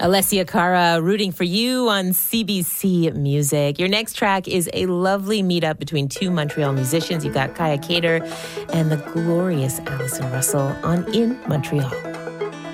Alessia Cara rooting for you on CBC Music. Your next track is a lovely meetup between two Montreal musicians. You've got Kaya Cater and the glorious Alison Russell on In Montreal.